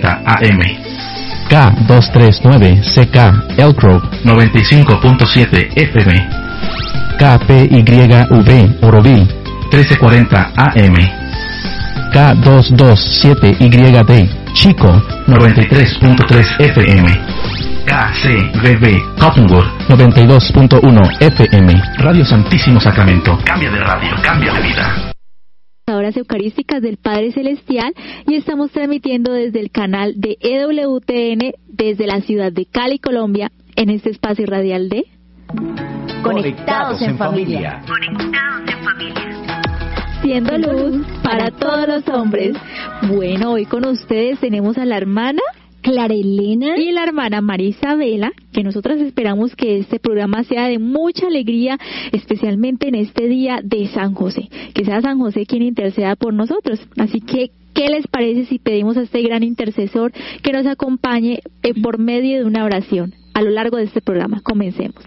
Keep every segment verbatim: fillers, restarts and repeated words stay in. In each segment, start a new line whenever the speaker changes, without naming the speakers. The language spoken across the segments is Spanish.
cuarenta A M.
K doscientos treinta y nueve C K Elk Grove
noventa y cinco punto siete F M.
K P Y V Oroville
trece cuarenta A M.
K doscientos veintisiete Y D Chico
noventa y tres punto tres F M. K C V B Cottonwood
noventa y dos punto uno F M.
Radio Santísimo Sacramento. Cambia de radio, cambia de vida.
Horas eucarísticas del Padre Celestial, y estamos transmitiendo desde el canal de E W T N desde la ciudad de Cali, Colombia, en este espacio radial de
Conectados en Familia.
Conectados en Familia. Siendo luz para todos los hombres. Bueno, hoy con ustedes tenemos a la hermana
Clara Elena
y la hermana María Isabela, que nosotras esperamos que este programa sea de mucha alegría, especialmente en este día de San José, que sea San José quien interceda por nosotros. Así que, ¿qué les parece si pedimos a este gran intercesor que nos acompañe eh, por medio de una oración a lo largo de este programa? Comencemos.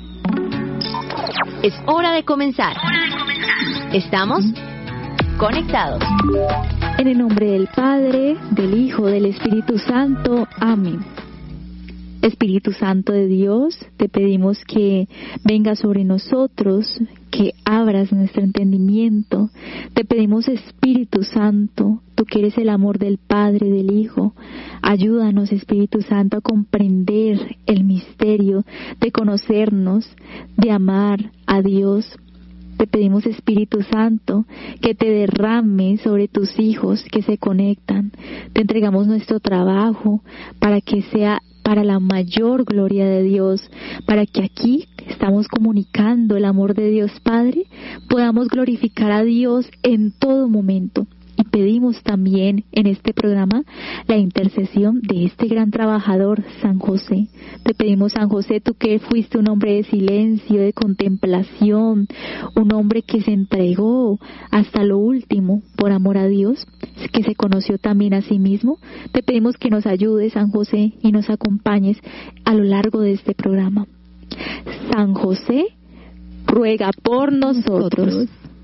Es hora de comenzar. Estamos conectados.
En el nombre del Padre, del Hijo, del Espíritu Santo. Amén. Espíritu Santo de Dios, te pedimos que vengas sobre nosotros, que abras nuestro entendimiento. Te pedimos, Espíritu Santo, tú que eres el amor del Padre, del Hijo. Ayúdanos, Espíritu Santo, a comprender el misterio de conocernos, de amar a Dios. Te pedimos, Espíritu Santo, que te derrames sobre tus hijos que se conectan. Te entregamos nuestro trabajo para que sea para la mayor gloria de Dios, para que aquí estamos comunicando el amor de Dios Padre, podamos glorificar a Dios en todo momento. Y pedimos también en este programa la intercesión de este gran trabajador, San José. Te pedimos, San José, tú que fuiste un hombre de silencio, de contemplación, un hombre que se entregó hasta lo último por amor a Dios, que se conoció también a sí mismo. Te pedimos que nos ayudes, San José, y nos acompañes a lo largo de este programa. San José, ruega por nosotros.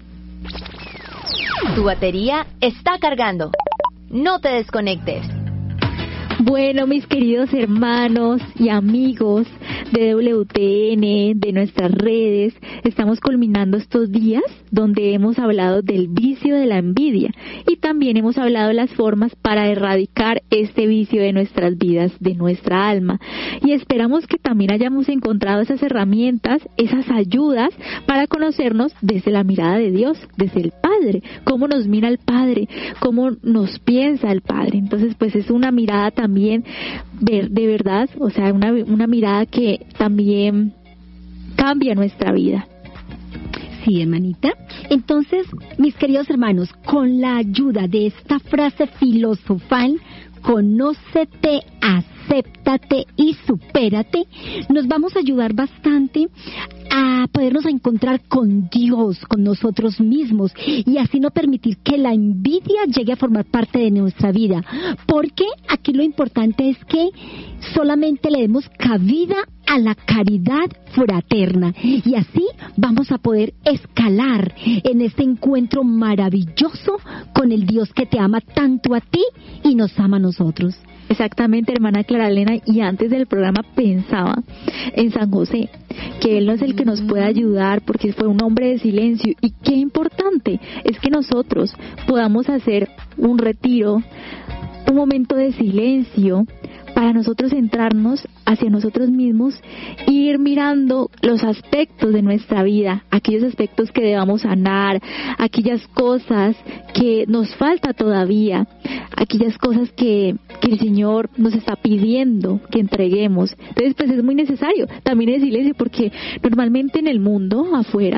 Tu batería está cargando. No te desconectes.
Bueno, mis queridos hermanos y amigos de W T N, de nuestras redes, estamos culminando estos días donde hemos hablado del vicio de la envidia y también hemos hablado de las formas para erradicar este vicio de nuestras vidas, de nuestra alma. Y esperamos que también hayamos encontrado esas herramientas, esas ayudas para conocernos desde la mirada de Dios, desde el Padre, cómo nos mira el Padre, cómo nos piensa el Padre. Entonces, pues es una mirada también ver, de verdad, o sea, una, una mirada que también cambia nuestra vida.
Sí, hermanita. Entonces, mis queridos hermanos, con la ayuda de esta frase filosofal, conócete, acéptate y supérate, nos vamos a ayudar bastante a podernos encontrar con Dios, con nosotros mismos, y así no permitir que la envidia llegue a formar parte de nuestra vida, porque aquí lo importante es que solamente le demos cabida a la caridad fraterna, y así vamos a poder escalar en este encuentro maravilloso con el Dios que te ama tanto a ti y nos ama a nosotros.
Exactamente, hermana Clara Elena, y antes del programa pensaba en San José, que él no es el que nos puede ayudar porque fue un hombre de silencio, y qué importante es que nosotros podamos hacer un retiro, un momento de silencio, para nosotros centrarnos hacia nosotros mismos e ir mirando los aspectos de nuestra vida, aquellos aspectos que debamos sanar, aquellas cosas que nos falta todavía, aquellas cosas que, que el Señor nos está pidiendo que entreguemos. Entonces, pues es muy necesario también el silencio, porque normalmente en el mundo afuera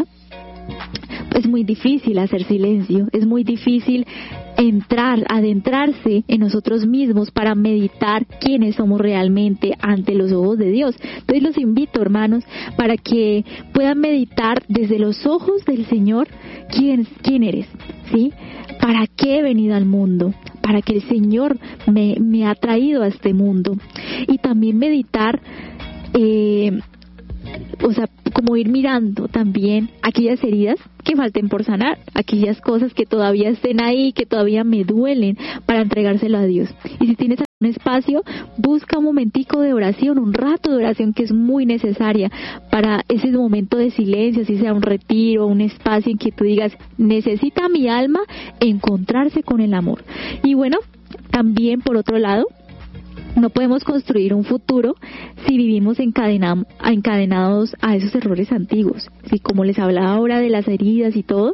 es muy difícil hacer silencio, es muy difícil entrar, adentrarse en nosotros mismos para meditar quiénes somos realmente ante los ojos de Dios. Entonces los invito, hermanos, para que puedan meditar desde los ojos del Señor quién, quién eres, ¿sí? ¿Para qué he venido al mundo? Para que el Señor me, me ha traído a este mundo. Y también meditar eh, o sea, como ir mirando también aquellas heridas que falten por sanar, aquellas cosas que todavía estén ahí, que todavía me duelen, para entregárselo a Dios. Y si tienes un espacio, busca un momentico de oración, un rato de oración que es muy necesaria para ese momento de silencio, si sea un retiro, un espacio en que tú digas, necesita mi alma encontrarse con el amor. Y bueno, también por otro lado, no podemos construir un futuro si vivimos encadena, encadenados a esos errores antiguos. ¿Sí? Como les hablaba ahora de las heridas y todo,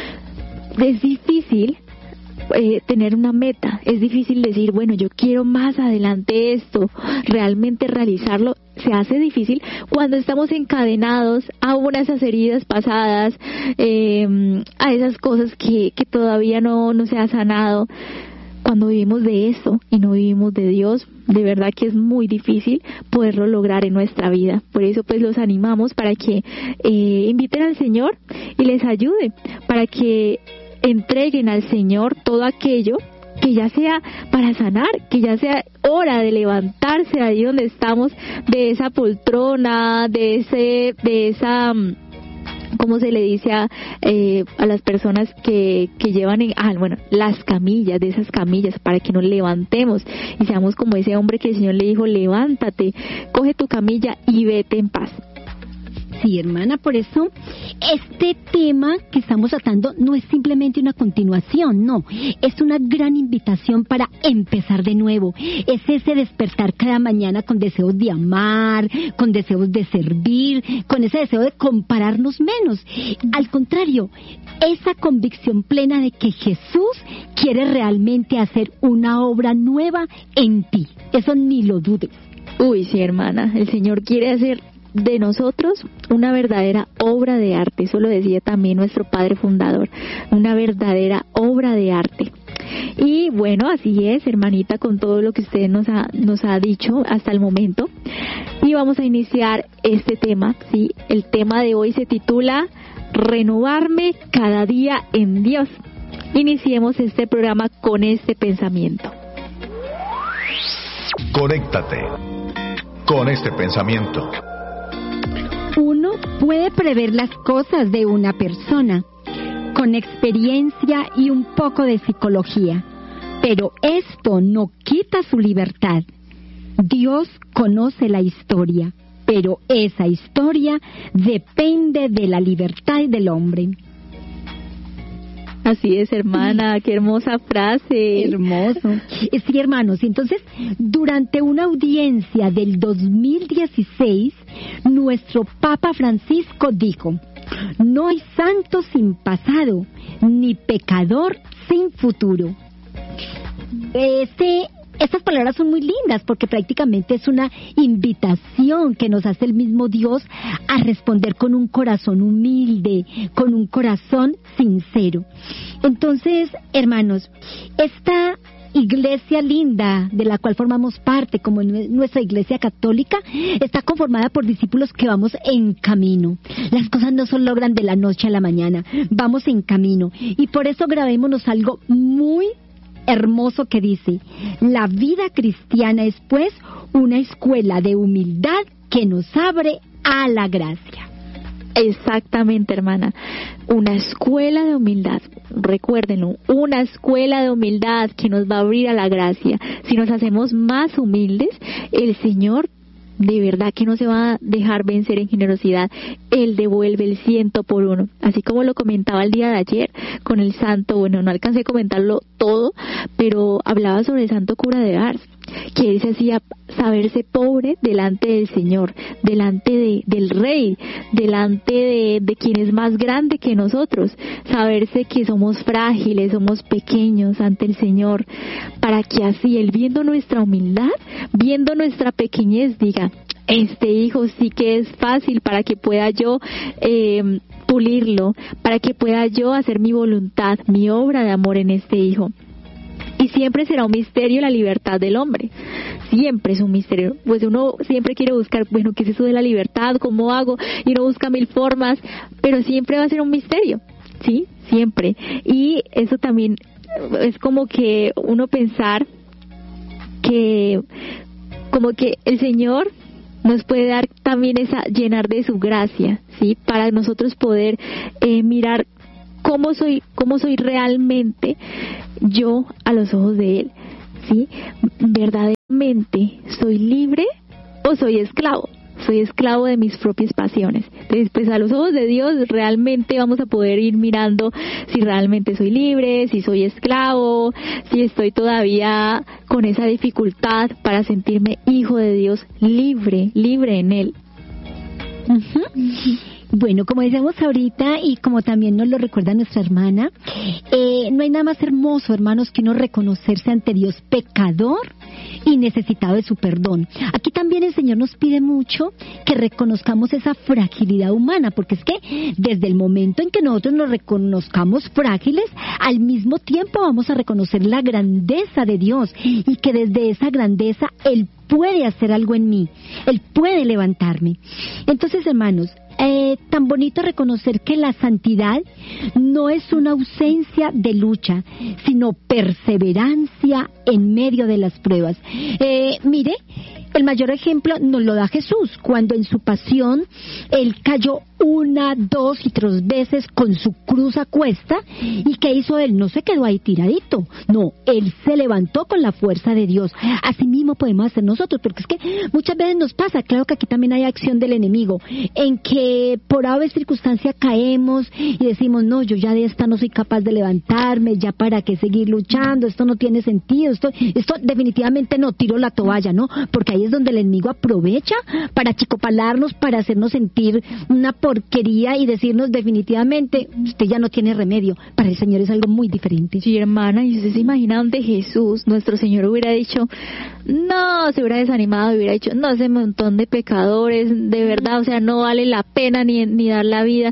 es difícil eh, tener una meta, es difícil decir, bueno, yo quiero más adelante esto, realmente realizarlo. Se hace difícil cuando estamos encadenados a una de esas heridas pasadas, eh, a esas cosas que, que todavía no, no se ha sanado. Cuando vivimos de eso y no vivimos de Dios, de verdad que es muy difícil poderlo lograr en nuestra vida. Por eso pues los animamos para que eh, inviten al Señor y les ayude, para que entreguen al Señor todo aquello que ya sea para sanar, que ya sea hora de levantarse ahí donde estamos, de esa poltrona, de ese, de esa... ¿cómo se le dice a, eh, a las personas que, que llevan en, ah, bueno, las camillas, de esas camillas, para que nos levantemos y seamos como ese hombre que el Señor le dijo, levántate, coge tu camilla y vete en paz?
Sí, hermana, por eso este tema que estamos tratando no es simplemente una continuación, no, es una gran invitación para empezar de nuevo. Es ese despertar cada mañana con deseos de amar, con deseos de servir, con ese deseo de compararnos menos. Al contrario, esa convicción plena de que Jesús quiere realmente hacer una obra nueva en ti. Eso ni lo dudes.
Uy, sí, hermana, el Señor quiere hacer de nosotros una verdadera obra de arte. Eso lo decía también nuestro Padre Fundador, una verdadera obra de arte. Y bueno, así es, hermanita, con todo lo que usted nos ha, nos ha dicho hasta el momento. Y vamos a iniciar este tema, ¿sí? El tema de hoy se titula Renovarme cada día en Dios. Iniciemos este programa con este pensamiento.
Conéctate con este pensamiento.
Uno puede prever las cosas de una persona con experiencia y un poco de psicología, pero esto no quita su libertad. Dios conoce la historia, pero esa historia depende de la libertad del hombre.
Así es, hermana, qué hermosa frase.
Hermoso. Sí, hermanos, entonces, durante una audiencia del dos mil dieciséis, nuestro Papa Francisco dijo, no hay santo sin pasado, ni pecador sin futuro. Este... Estas palabras son muy lindas porque prácticamente es una invitación que nos hace el mismo Dios a responder con un corazón humilde, con un corazón sincero. Entonces, hermanos, esta iglesia linda de la cual formamos parte, como nuestra iglesia católica, está conformada por discípulos que vamos en camino. Las cosas no se logran de la noche a la mañana, vamos en camino. Y por eso grabémonos algo muy hermoso que dice, la vida cristiana es pues una escuela de humildad que nos abre a la gracia.
Exactamente, hermana, una escuela de humildad, recuérdenlo, una escuela de humildad que nos va a abrir a la gracia. Si nos hacemos más humildes, el Señor de verdad que no se va a dejar vencer en generosidad. Él devuelve el ciento por uno. Así como lo comentaba el día de ayer con el santo, bueno, no alcancé a comentarlo todo, pero hablaba sobre el santo cura de Ars, que él se hacía saberse pobre delante del Señor, delante de, del Rey, delante de, de quien es más grande que nosotros, saberse que somos frágiles, somos pequeños ante el Señor, para que así Él, viendo nuestra humildad, viendo nuestra pequeñez, diga, este hijo sí que es fácil para que pueda yo eh, pulirlo, para que pueda yo hacer mi voluntad, mi obra de amor en este hijo. Y siempre será un misterio la libertad del hombre, siempre es un misterio, pues uno siempre quiere buscar, bueno, ¿qué es eso de la libertad? ¿Cómo hago? Y uno busca mil formas, pero siempre va a ser un misterio, ¿sí? Siempre. Y eso también es como que uno pensar que, como que el Señor nos puede dar también esa, llenar de su gracia, ¿sí? Para nosotros poder eh, mirar cómo soy, cómo soy realmente yo a los ojos de Él, ¿sí? ¿Verdaderamente soy libre o soy esclavo? Soy esclavo de mis propias pasiones. Entonces, pues a los ojos de Dios realmente vamos a poder ir mirando si realmente soy libre, si soy esclavo, si estoy todavía con esa dificultad para sentirme hijo de Dios, libre, libre en Él.
Uh-huh. Bueno, como decíamos ahorita y como también nos lo recuerda nuestra hermana, eh, no hay nada más hermoso, hermanos, que uno reconocerse ante Dios pecador y necesitado de su perdón. Aquí también el Señor nos pide mucho que reconozcamos esa fragilidad humana, porque es que desde el momento en que nosotros nos reconozcamos frágiles, al mismo tiempo vamos a reconocer la grandeza de Dios y que desde esa grandeza Él puede hacer algo en mí, Él puede levantarme. Entonces, hermanos, Eh, tan bonito reconocer que la santidad no es una ausencia de lucha, sino perseverancia en medio de las pruebas. Eh, mire, el mayor ejemplo nos lo da Jesús, cuando en su pasión Él cayó una, dos y tres veces con su cruz a cuesta. ¿Y qué hizo Él? No se quedó ahí tiradito, no, Él se levantó con la fuerza de Dios. Así mismo podemos hacer nosotros, porque es que muchas veces nos pasa, claro que aquí también hay acción del enemigo, en que por ave circunstancia caemos y decimos, no, yo ya de esta no soy capaz de levantarme, ya para qué seguir luchando, esto no tiene sentido, esto, esto definitivamente no, tiro la toalla, ¿no? Porque ahí es donde el enemigo aprovecha para achicopalarnos, para hacernos sentir una porquería y decirnos definitivamente, usted ya no tiene remedio. Para el Señor es algo muy diferente.
Sí, hermana, y usted se imagina donde Jesús, nuestro Señor, hubiera dicho, no, se hubiera desanimado, hubiera dicho, no, ese montón de pecadores, de verdad, o sea, no vale la pena ni, ni dar la vida.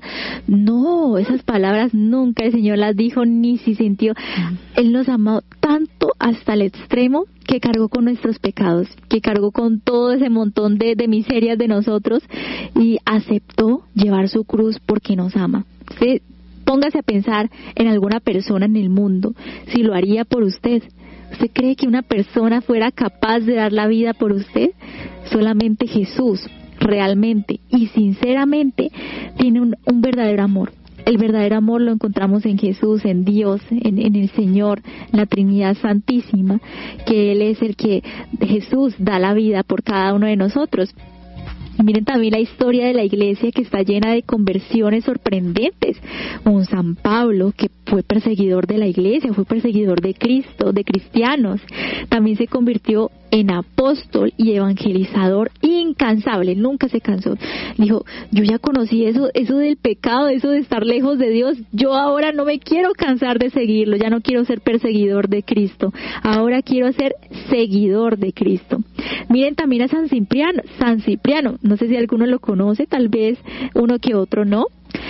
No, esas palabras nunca el Señor las dijo, ni si sintió. Él nos amó tanto hasta el extremo que cargó con nuestros pecados, que cargó con todo ese montón de, de miserias de nosotros y aceptó llevar su cruz porque nos ama. Usted póngase a pensar en alguna persona en el mundo, si lo haría por usted. ¿Usted cree que una persona fuera capaz de dar la vida por usted? Solamente Jesús, realmente y sinceramente, tiene un, un verdadero amor. El verdadero amor lo encontramos en Jesús, en Dios, en, en el Señor, la Trinidad Santísima, que Él es el que, Jesús da la vida por cada uno de nosotros. Y miren también la historia de la iglesia, que está llena de conversiones sorprendentes. Un San Pablo, que fue perseguidor de la iglesia, fue perseguidor de Cristo, de cristianos. También se convirtió en apóstol y evangelizador incansable, nunca se cansó. Dijo, yo ya conocí eso, eso del pecado, eso de estar lejos de Dios, yo ahora no me quiero cansar de seguirlo, ya no quiero ser perseguidor de Cristo, ahora quiero ser seguidor de Cristo. Miren también a San Cipriano, San Cipriano, no sé si alguno lo conoce, tal vez uno que otro no.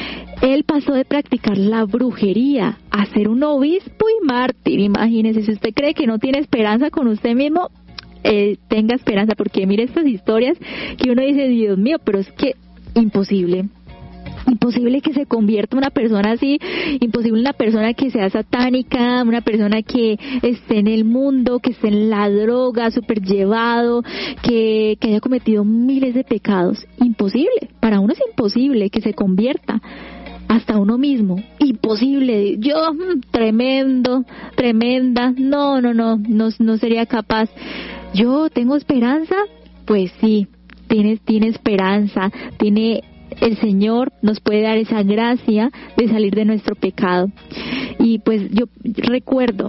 Él pasó de practicar la brujería a ser un obispo y mártir. Imagínese, si usted cree que no tiene esperanza con usted mismo, eh, tenga esperanza, porque mire estas historias que uno dice, Dios mío, pero es que imposible. Imposible que se convierta una persona así, imposible una persona que sea satánica, una persona que esté en el mundo, que esté en la droga, súper llevado, que, que haya cometido miles de pecados. Imposible, para uno es imposible que se convierta. Hasta uno mismo, imposible. Yo, tremendo, tremenda, no, no, no, no, no sería capaz. Yo tengo esperanza, pues sí, tiene, tiene esperanza, tiene... El Señor nos puede dar esa gracia de salir de nuestro pecado. Y pues yo recuerdo,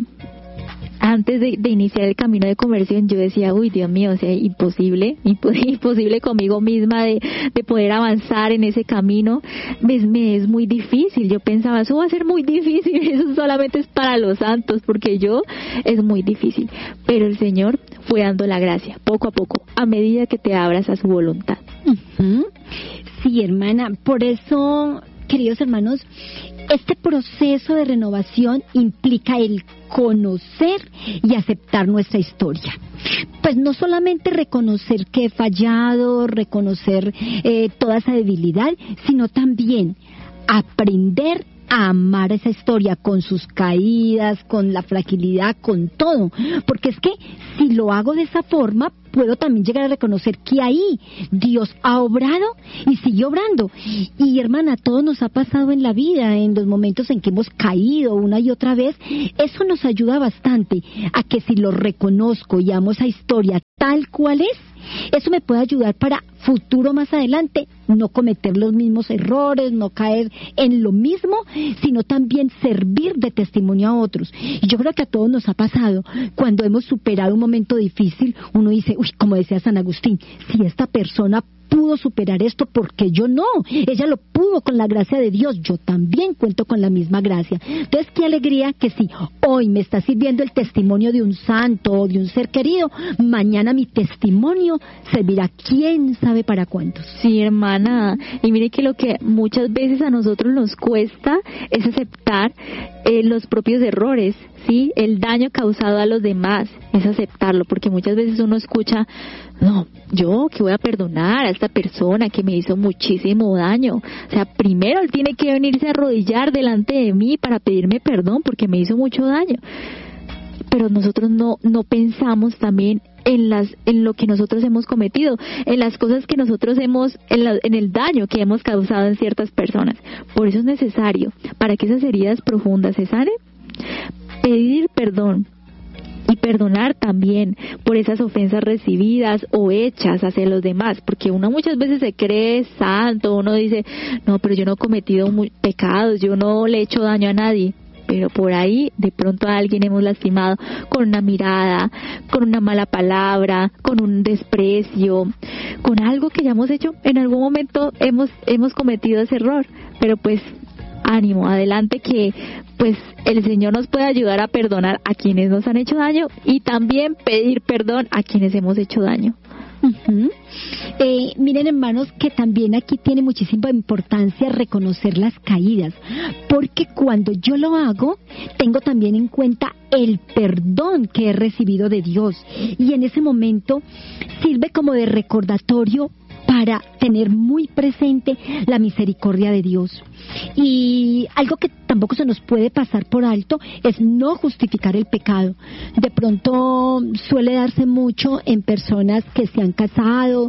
antes de, de iniciar el camino de conversión, yo decía, uy, Dios mío, o sea, imposible, imposible conmigo misma de, de poder avanzar en ese camino. Me, me es muy difícil. Yo pensaba, eso va a ser muy difícil, eso solamente es para los santos, porque yo es muy difícil. Pero el Señor fue dando la gracia, poco a poco, a medida que te abras a su voluntad.
Uh-huh. Sí, hermana, por eso, queridos hermanos, este proceso de renovación implica el conocer y aceptar nuestra historia. Pues no solamente reconocer que he fallado, reconocer eh, toda esa debilidad, sino también aprender a amar esa historia con sus caídas, con la fragilidad, con todo. Porque es que si lo hago de esa forma, puedo también llegar a reconocer que ahí Dios ha obrado y sigue obrando. Y hermana, todo nos ha pasado en la vida, en los momentos en que hemos caído una y otra vez. Eso nos ayuda bastante a que si lo reconozco y amo esa historia tal cual es, eso me puede ayudar para futuro más adelante, no cometer los mismos errores, no caer en lo mismo, sino también servir de testimonio a otros. Y yo creo que a todos nos ha pasado, cuando hemos superado un momento difícil, uno dice, uy, como decía San Agustín, si esta persona pudo superar esto, porque yo no, ella lo pudo con la gracia de Dios, yo también cuento con la misma gracia. Entonces, qué alegría que si hoy me está sirviendo el testimonio de un santo o de un ser querido, mañana mi testimonio servirá quién sabe para cuántos.
Sí, hermana, y mire que lo que muchas veces a nosotros nos cuesta es aceptar eh, los propios errores, ¿sí? El daño causado a los demás, es aceptarlo, porque muchas veces uno escucha, no, yo que voy a perdonar a esta persona que me hizo muchísimo daño. O sea, primero él tiene que venirse a arrodillar delante de mí para pedirme perdón porque me hizo mucho daño. Pero nosotros no no pensamos también en las en lo que nosotros hemos cometido, en las cosas que nosotros hemos, en, la, en el daño que hemos causado en ciertas personas. Por eso es necesario, para que esas heridas profundas se sanen, pedir perdón. Y perdonar también por esas ofensas recibidas o hechas hacia los demás, porque uno muchas veces se cree santo, uno dice, no, pero yo no he cometido muy pecados, yo no le he hecho daño a nadie, pero por ahí de pronto a alguien hemos lastimado con una mirada, con una mala palabra, con un desprecio, con algo que ya hemos hecho, en algún momento hemos, hemos cometido ese error, pero pues ánimo, adelante, que pues el Señor nos puede ayudar a perdonar a quienes nos han hecho daño y también pedir perdón a quienes hemos hecho daño.
Uh-huh. Eh, miren, hermanos, que también aquí tiene muchísima importancia reconocer las caídas, porque cuando yo lo hago, tengo también en cuenta el perdón que he recibido de Dios, y en ese momento sirve como de recordatorio para tener muy presente la misericordia de Dios. Y algo que tampoco se nos puede pasar por alto es no justificar el pecado. De pronto suele darse mucho en personas que se han casado,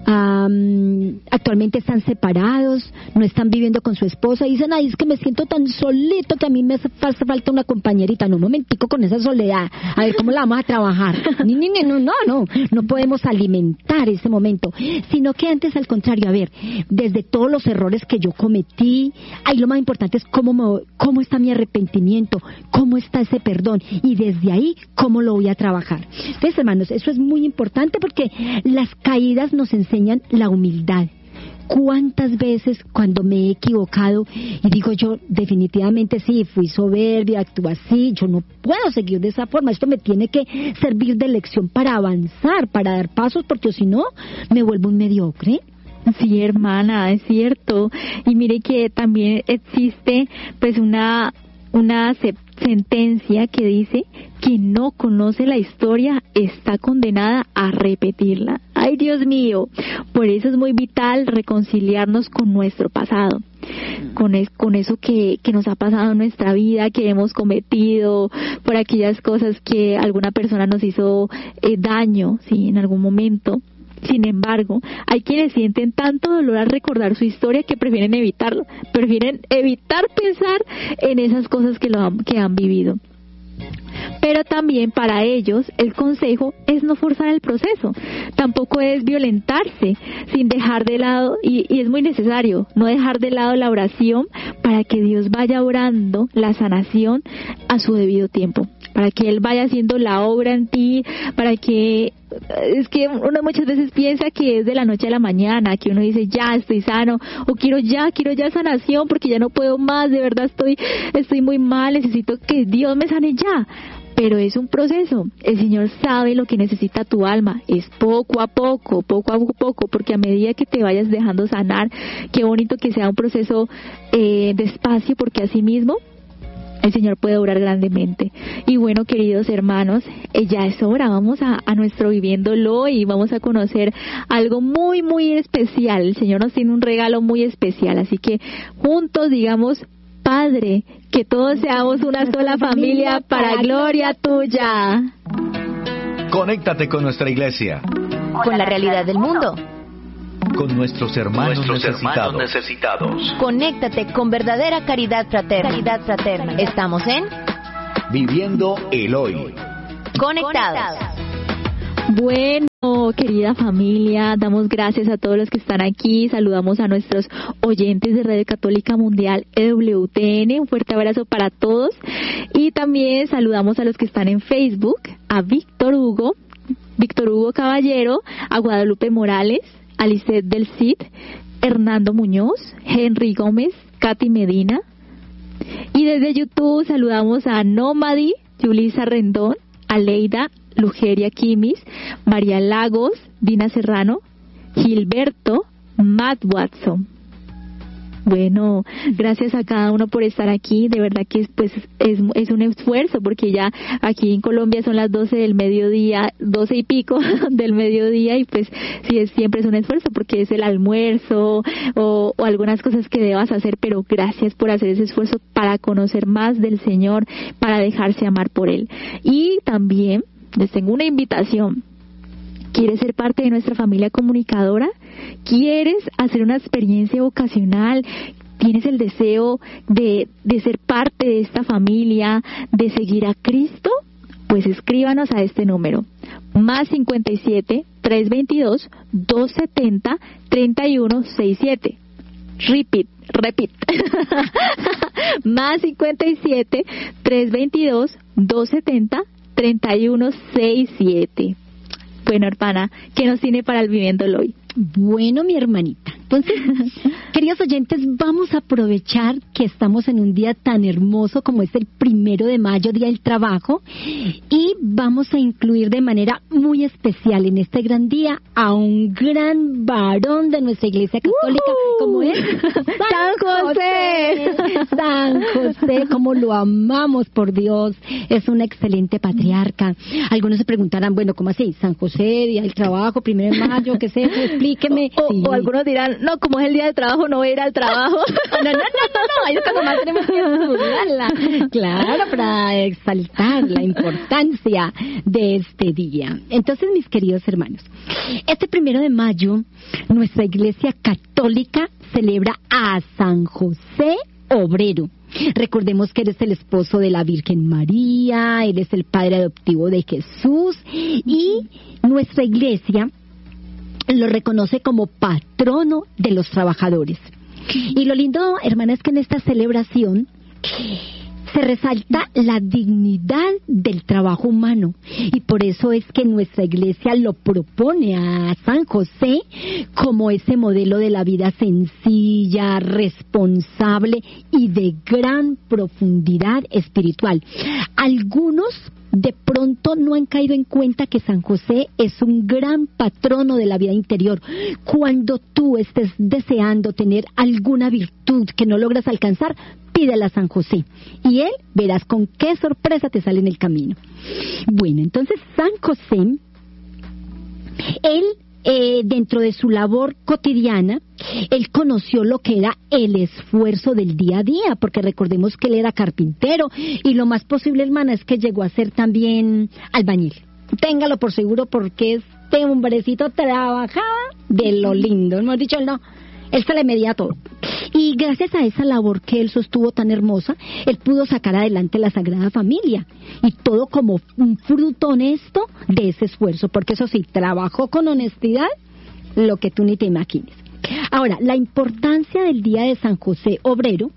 um, actualmente están separados, no están viviendo con su esposa y dicen, ay, es que me siento tan solito que a mí me hace falta una compañerita. No, un momentico con esa soledad, a ver cómo la vamos a trabajar. Ni, ni, ni, no, no, no, no podemos alimentar ese momento, sino que antes, al contrario, a ver, desde todos los errores que yo cometí, ahí lo más importante es cómo, me, cómo está mi arrepentimiento, cómo está ese perdón, y desde ahí, cómo lo voy a trabajar. Entonces, hermanos, eso es muy importante porque las caídas nos enseñan la humildad. ¿Cuántas veces cuando me he equivocado y digo yo, definitivamente sí, fui soberbia, actúo así, yo no puedo seguir de esa forma, esto me tiene que servir de lección para avanzar, para dar pasos, porque si no, me vuelvo un mediocre?
Sí, hermana, es cierto. Y mire que también existe pues una una sentencia que dice: quien no conoce la historia está condenada a repetirla. Ay, Dios mío, por eso es muy vital reconciliarnos con nuestro pasado, con, es, con eso que, que nos ha pasado en nuestra vida, que hemos cometido, por aquellas cosas que alguna persona nos hizo eh, daño, sí, en algún momento. Sin embargo, hay quienes sienten tanto dolor al recordar su historia que prefieren evitarlo, prefieren evitar pensar en esas cosas que, lo han, que han vivido. Pero también para ellos el consejo es no forzar el proceso, tampoco es violentarse sin dejar de lado, y, y es muy necesario no dejar de lado la oración para que Dios vaya orando la sanación a su debido tiempo, para que Él vaya haciendo la obra en ti, para que, es que uno muchas veces piensa que es de la noche a la mañana, que uno dice ya estoy sano, o quiero ya, quiero ya sanación porque ya no puedo más, de verdad estoy, estoy muy mal, necesito que Dios me sane ya. Pero es un proceso, el Señor sabe lo que necesita tu alma, es poco a poco, poco a poco, porque a medida que te vayas dejando sanar, qué bonito que sea un proceso eh, despacio, porque así mismo el Señor puede obrar grandemente. Y bueno, queridos hermanos, eh, ya es hora, vamos a, a nuestro Viviéndolo y vamos a conocer algo muy, muy especial. El Señor nos tiene un regalo muy especial, así que juntos digamos: Padre, que todos seamos una sola familia para gloria tuya.
Conéctate con nuestra iglesia.
Con la realidad del mundo.
Con nuestros hermanos,
Nuestros
necesitados.
hermanos necesitados.
Conéctate con verdadera caridad fraterna. Caridad fraterna. Estamos en
Viviendo el hoy.
Conectados.
Bueno, querida familia, damos gracias a todos los que están aquí, saludamos a nuestros oyentes de Radio Católica Mundial E W T N, un fuerte abrazo para todos y también saludamos a los que están en Facebook, a Víctor Hugo, Víctor Hugo Caballero, a Guadalupe Morales, a Lisette del Cid, Hernando Muñoz, Henry Gómez, Katy Medina y desde YouTube saludamos a Nómadi, Yulisa Rendón, a Leida Lugeria Kimis, María Lagos, Dina Serrano, Gilberto, Matt Watson. Bueno, gracias a cada uno por estar aquí, de verdad que pues es, es un esfuerzo porque ya aquí en Colombia son las doce del mediodía, doce y pico del mediodía y pues sí es, siempre es un esfuerzo porque es el almuerzo o, o algunas cosas que debas hacer, pero gracias por hacer ese esfuerzo para conocer más del Señor, para dejarse amar por Él. Y también les tengo una invitación. ¿Quieres ser parte de nuestra familia comunicadora? ¿Quieres hacer una experiencia vocacional? ¿Tienes el deseo de, de ser parte de esta familia, de seguir a Cristo? Pues escríbanos a este número, más cincuenta y siete, trescientos veintidós, doscientos setenta, treinta y uno sesenta y siete. Repeat, repeat. Más cincuenta y siete, trescientos veintidós, doscientos setenta, treinta y uno sesenta y siete. Bueno, hermana, ¿qué nos tiene para el Viviéndolo hoy?
Bueno, mi hermanita, entonces, queridos oyentes, vamos a aprovechar que estamos en un día tan hermoso como es el primero de mayo, Día del Trabajo, y vamos a incluir de manera muy especial en este gran día a un gran varón de nuestra Iglesia Católica, uh-huh. como es
San José.
José. San José, como lo amamos, por Dios, es un excelente patriarca. Algunos se preguntarán, bueno, ¿cómo así? San José, Día del Trabajo, primero de mayo, ¿qué es eso? Explíqueme.
O,
sí.
o algunos dirán, no, como es el día de trabajo, no voy a ir al trabajo.
No, no, no, no, no, ahí es cuando más tenemos que estudiarla. Claro, para exaltar la importancia de este día. Entonces, mis queridos hermanos, este primero de mayo, nuestra Iglesia Católica celebra a San José Obrero. Recordemos que él es el esposo de la Virgen María, él es el padre adoptivo de Jesús y nuestra Iglesia lo reconoce como patrono de los trabajadores. Y lo lindo, hermana, es que en esta celebración se resalta la dignidad del trabajo humano y por eso es que nuestra Iglesia lo propone a San José como ese modelo de la vida sencilla, responsable y de gran profundidad espiritual. Algunos de pronto no han caído en cuenta que San José es un gran patrono de la vida interior. Cuando tú estés deseando tener alguna virtud que no logras alcanzar, pídela a San José y él verás con qué sorpresa te sale en el camino. Bueno, entonces San José, él eh, dentro de su labor cotidiana, él conoció lo que era el esfuerzo del día a día, porque recordemos que él era carpintero y lo más posible, hermana, es que llegó a ser también albañil. Téngalo por seguro porque este hombrecito trabajaba de lo lindo, hemos dicho él no, él se le medía todo. Y gracias a esa labor que él sostuvo tan hermosa, él pudo sacar adelante la Sagrada Familia. Y todo como un fruto honesto de ese esfuerzo. Porque eso sí, trabajó con honestidad lo que tú ni te imagines. Ahora, la importancia del Día de San José Obrero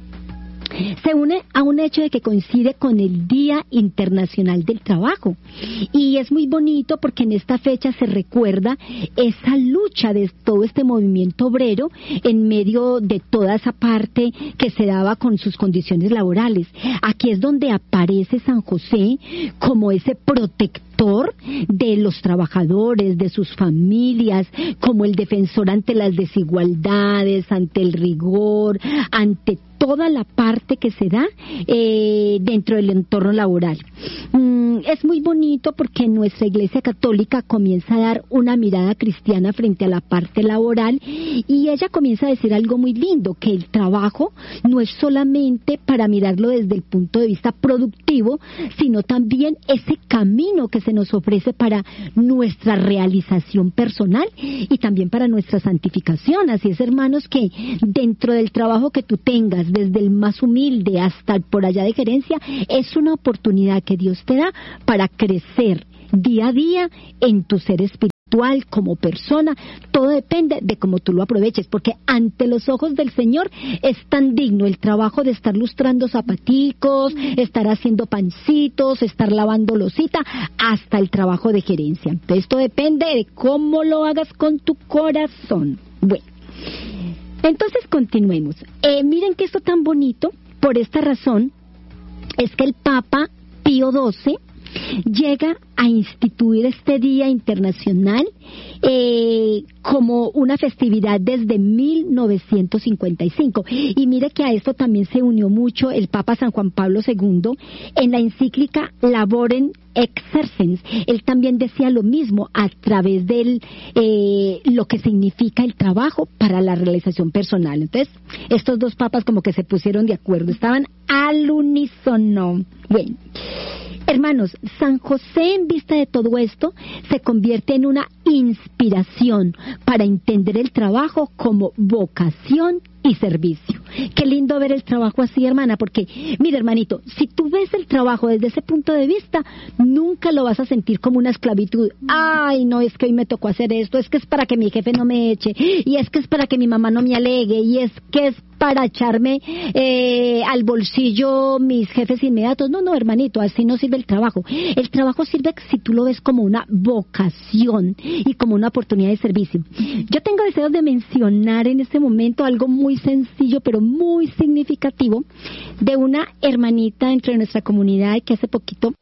se une a un hecho de que coincide con el Día Internacional del Trabajo. Y es muy bonito porque en esta fecha se recuerda esa lucha de todo este movimiento obrero en medio de toda esa parte que se daba con sus condiciones laborales. Aquí es donde aparece San José como ese protector de los trabajadores, de sus familias, como el defensor ante las desigualdades, ante el rigor, ante toda la parte que se da eh, dentro del entorno laboral. Mm, es muy bonito porque nuestra Iglesia Católica comienza a dar una mirada cristiana frente a la parte laboral y ella comienza a decir algo muy lindo, que el trabajo no es solamente para mirarlo desde el punto de vista productivo, sino también ese camino que se nos ofrece para nuestra realización personal y también para nuestra santificación. Así es, hermanos, que dentro del trabajo que tú tengas, desde el más humilde hasta el por allá de gerencia, es una oportunidad que Dios te da para crecer día a día en tu ser espiritual, como persona. Todo depende de cómo tú lo aproveches, porque ante los ojos del Señor es tan digno el trabajo de estar lustrando zapaticos, estar haciendo pancitos, estar lavando losita, hasta el trabajo de gerencia. Entonces, esto depende de cómo lo hagas con tu corazón. Bueno, entonces continuemos. Eh, miren que esto tan bonito, por esta razón, es que el Papa Pío doce llega a instituir este Día Internacional eh, como una festividad desde mil novecientos cincuenta y cinco. Y mire que a esto también se unió mucho el Papa San Juan Pablo segundo en la encíclica Laborem Exercens. Él también decía lo mismo a través de eh, lo que significa el trabajo para la realización personal. Entonces, estos dos papas como que se pusieron de acuerdo, estaban al unísono. Bueno, hermanos, San José, en vista de todo esto, se convierte en una inspiración para entender el trabajo como vocación y servicio. Qué lindo ver el trabajo así, hermana, porque, mira, hermanito, si tú ves el trabajo desde ese punto de vista, nunca lo vas a sentir como una esclavitud. Ay, no, es que hoy me tocó hacer esto, es que es para que mi jefe no me eche, y es que es para que mi mamá no me alegue, y es que es para echarme eh, al bolsillo mis jefes inmediatos. No, no, hermanito, así no sirve el trabajo. El trabajo sirve si tú lo ves como una vocación y como una oportunidad de servicio. Yo tengo deseos de mencionar en este momento algo muy sencillo, pero muy significativo, de una hermanita entre nuestra comunidad que hace poquito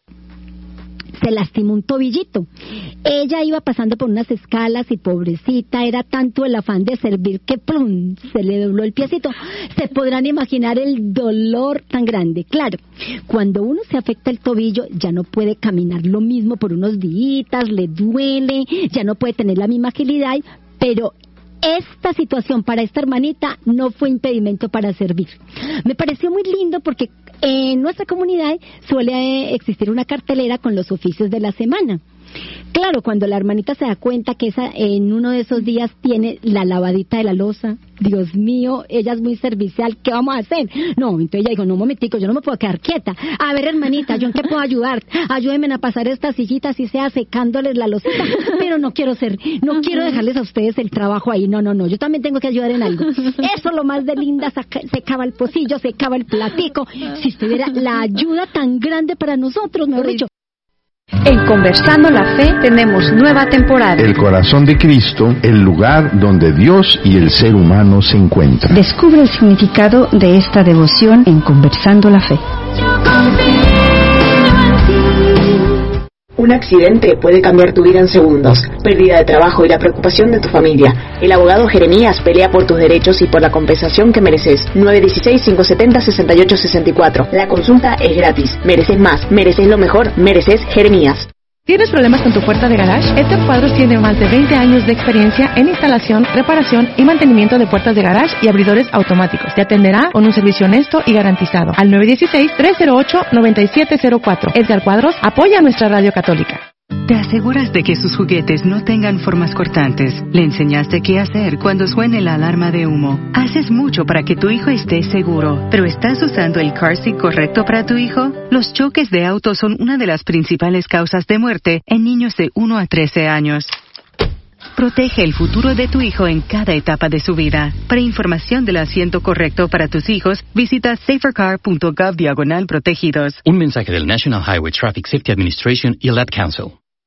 se lastimó un tobillito. Ella iba pasando por unas escalas y pobrecita, era tanto el afán de servir que plum, se le dobló el piecito. Se podrán imaginar el dolor tan grande. Claro, cuando uno se afecta el tobillo, ya no puede caminar lo mismo por unos días, le duele, ya no puede tener la misma agilidad, pero esta situación para esta hermanita no fue impedimento para servir. Me pareció muy lindo porque en nuestra comunidad suele existir una cartelera con los oficios de la semana. Claro, cuando la hermanita se da cuenta que esa, en uno de esos días tiene la lavadita de la loza, Dios mío, ella es muy servicial, ¿qué vamos a hacer? No, entonces ella dijo, no, un momentico, yo no me puedo quedar quieta. A ver, hermanita, ¿yo en qué puedo ayudar? Ayúdenme a pasar estas sillitas y sea secándoles la losita, pero no quiero ser, no uh-huh. quiero dejarles a ustedes el trabajo ahí, no, no, no, yo también tengo que ayudar en algo. Eso lo más de linda, saca, secaba el pocillo, secaba el platico. Si usted viera la ayuda tan grande para nosotros, mejor dicho.
En Conversando la Fe tenemos nueva temporada.
El corazón de Cristo, el lugar donde Dios y el ser humano se encuentran.
Descubre el significado de esta devoción en Conversando la Fe.
Un accidente puede cambiar tu vida en segundos. Pérdida de trabajo y la preocupación de tu familia. El abogado Jeremías pelea por tus derechos y por la compensación que mereces. nueve uno seis, cinco siete cero, seis ocho seis cuatro. La consulta es gratis. Mereces más. Mereces lo mejor. Mereces Jeremías.
¿Tienes problemas con tu puerta de garage? Héctor Cuadros tiene más de veinte años de experiencia en instalación, reparación y mantenimiento de puertas de garage y abridores automáticos. Te atenderá con un servicio honesto y garantizado. Al nueve uno seis, tres cero ocho, nueve siete cero cuatro. Edgar Cuadros apoya a nuestra radio católica.
Te aseguras de que sus juguetes no tengan formas cortantes. Le enseñaste qué hacer cuando suene la alarma de humo. Haces mucho para que tu hijo esté seguro, pero ¿estás usando el car seat correcto para tu hijo? Los choques de auto son una de las principales causas de muerte en niños de uno a trece años. Protege el futuro de tu hijo en cada etapa de su vida. Para información del asiento correcto para tus hijos, visita safercar punto gov diagonal protegidos.
Un mensaje del National Highway Traffic Safety Administration y el Ad Council.